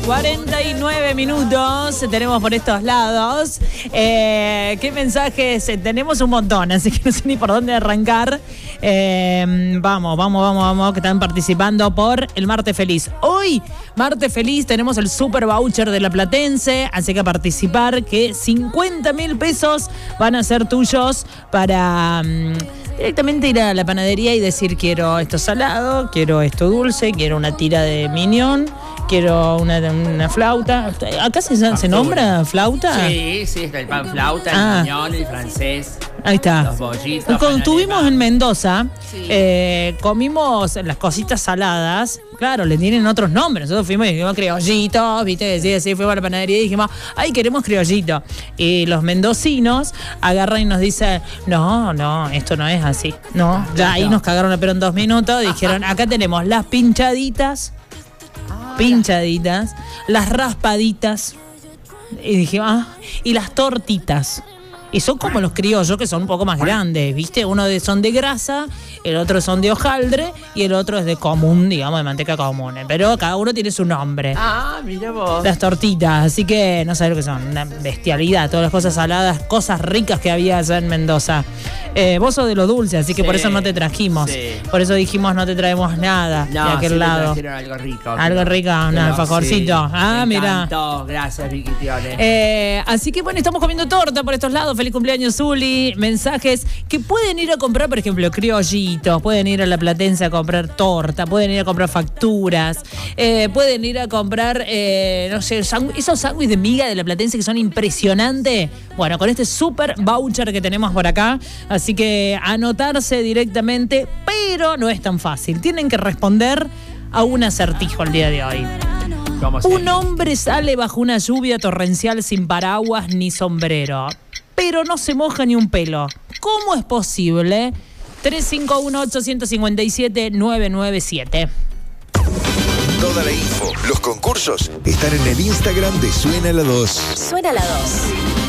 49 minutos tenemos por estos lados. ¿Qué mensajes? Tenemos un montón, así que no sé ni por dónde arrancar. Vamos, que están participando por el Martes Feliz. Hoy, Martes Feliz, tenemos el super voucher de La Platense, así que a participar, que 50.000 pesos van a ser tuyos para directamente ir a la panadería y decir: quiero esto salado, quiero esto dulce, quiero una tira de mignon, quiero una flauta. ¿Acá se nombra flauta? Sí, está el pan flauta, el mignon, el francés. Ahí está. Los bollitos. Cuando estuvimos en Mendoza, Sí. comimos las cositas saladas. Claro, le tienen otros nombres. Nosotros fuimos y dijimos criollitos, ¿viste? Sí, fuimos a la panadería y dijimos: ay, queremos criollito. Y los mendocinos agarran y nos dicen: no, esto no es así. No, ya ahí nos cagaron a pero en 2 minutos. Dijeron: acá tenemos las pinchaditas, las raspaditas. Y dijimos: y las tortitas. Y son como los criollos, que son un poco más grandes, ¿viste? Uno son de grasa, el otro son de hojaldre y el otro es de común, digamos, de manteca común. Pero cada uno tiene su nombre. Mira vos. Las tortitas, así que no sabés lo que son. Una bestialidad, todas las cosas saladas, cosas ricas que había allá en Mendoza. Vos sos de lo dulce, así que por eso no te trajimos. Sí. Por eso dijimos: no te traemos nada de aquel lado. Algo rico. Algo rico, un alfajorcito. Sí. Mira. Gracias, Vicky. Así que bueno, estamos comiendo torta por estos lados. Feliz cumpleaños, Zuli. Mensajes que pueden ir a comprar, por ejemplo, criollitos, pueden ir a La Platense a comprar torta, pueden ir a comprar facturas, pueden ir a comprar, no sé, esos sándwiches de miga de La Platense que son impresionantes. Bueno, con este super voucher que tenemos por acá, así que anotarse directamente, pero no es tan fácil. Tienen que responder a un acertijo el día de hoy. Un hombre sale bajo una lluvia torrencial sin paraguas ni sombrero, pero no se moja ni un pelo. ¿Cómo es posible? 351-857-997. Toda la info, los concursos están en el Instagram de Suena la 2. Suena la 2.